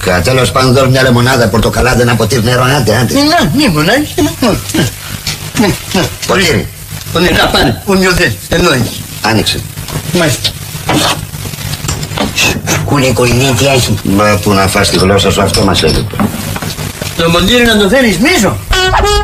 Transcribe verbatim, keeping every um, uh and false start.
Τέλος πάντων, δώσ' μια λεμονάδα, πορτοκαλάδα, ένα ποτήρι νερό, άντε, άντε. Να, μήπως, Ποτήρι. Ποτήρι, να πάνε, που νιώθες, εδώ είναι. Άνοιξε. Μάλιστα. Κούνε κολληνή, τι έχει. Μα που να φας τη γλώσσα σου, αυτό μας έλεγε. Το ποτήρι να το φέρεις πίσω.